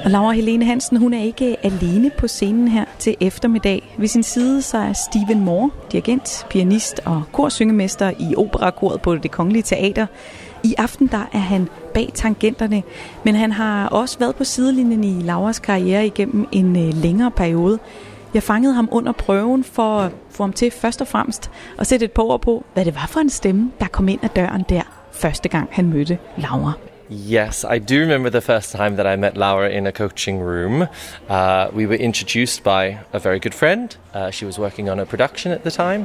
Og Laura Helene Hansen, hun er ikke alene på scenen her til eftermiddag. Ved sin side så er Stephen Moore, dirigent, pianist og korsyngemester i operakoret på Det Kongelige Teater. I aften der er han bag tangenterne, men han har også været på sidelinjen i Lauras karriere igennem en længere periode. Jeg fangede ham under prøven for at få ham til først og fremmest at sætte et par ord på, hvad det var for en stemme, der kom ind ad døren der første gang han mødte Laura. Yes, I do remember the first time that I met Laura in a coaching room. We were introduced by a very good friend. She was working on a production at the time,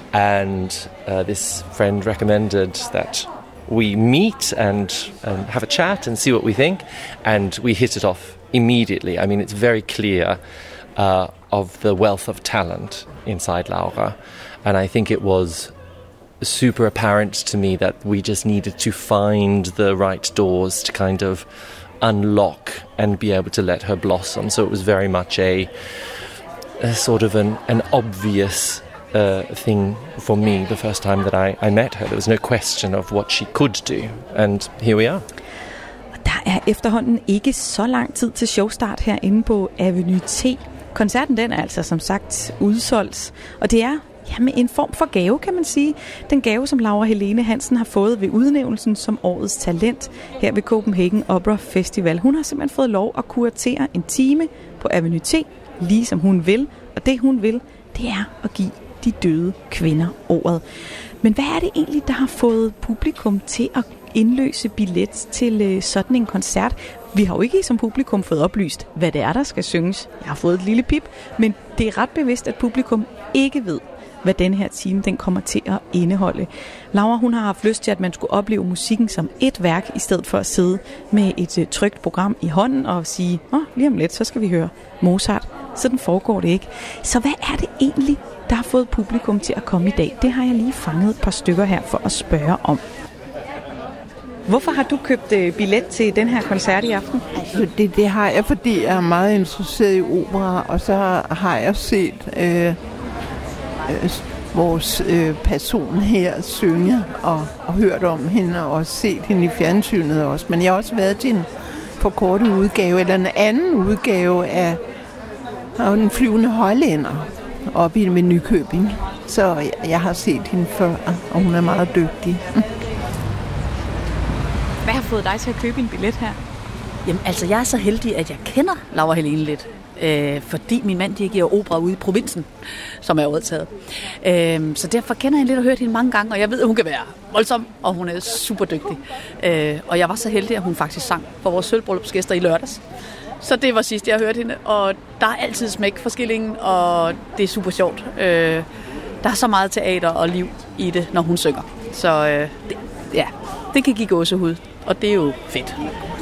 and this friend recommended that we meet and have a chat and see what we think, and we hit it off immediately. I mean, it's very clear of the wealth of talent inside Laura, and I think it was super apparent to me that we just needed to find the right doors to kind of unlock and be able to let her blossom. So it was very much a sort of an obvious thing for me the first time that I met her. There was no question of what she could do, and here we are. Der er efterhånden ikke så lang tid til showstart herinde på Avenue T. Koncerten den er altså som sagt udsolgt, og det er med en form for gave, kan man sige. Den gave, som Laura Helene Hansen har fået ved udnævnelsen som årets talent her ved Copenhagen Opera Festival. Hun har simpelthen fået lov at kuratere en time på Avenue T, lige som hun vil, og det hun vil, det er at give de døde kvinder ordet. Men hvad er det egentlig, der har fået publikum til at indløse billet til sådan en koncert? Vi har jo ikke som publikum fået oplyst, hvad det er, der skal synges. Jeg har fået et lille pip, men det er ret bevidst, at publikum ikke ved, hvad den her time den kommer til at indeholde. Laura, hun har haft lyst til, at man skulle opleve musikken som et værk, i stedet for at sidde med et trykt program i hånden og sige, lige om lidt, så skal vi høre Mozart. Sådan foregår det ikke. Så hvad er det egentlig, der har fået publikum til at komme i dag? Det har jeg lige fanget et par stykker her for at spørge om. Hvorfor har du købt billet til den her koncert i aften? Altså, det har jeg, fordi jeg er meget interesseret i opera, og så har jeg set vores person her synge og hørt om hende, og set hende i fjernsynet også. Men jeg har også været til en forkortet udgave, eller en anden udgave af Den flyvende højlænder oppe i Nykøbing. Så jeg har set hende før, og hun er meget dygtig. Hvad har fået dig til at købe en billet her? Jamen, altså, jeg er så heldig, at jeg kender Laura Helene lidt. Fordi min mand dirigerer opera ude i provinsen, som er overtaget. Så derfor kender jeg lidt og hørt hende mange gange, og jeg ved, at hun kan være voldsom, og hun er super dygtig. Og jeg var så heldig, at hun faktisk sang for vores sølvbryllupsgæster i lørdags. Så det var sidst, jeg hørte hende, og der er altid smæk for skillingen, og det er super sjovt. Der er så meget teater og liv i det, når hun synger. Så det kan give gåsehud, og det er jo fedt.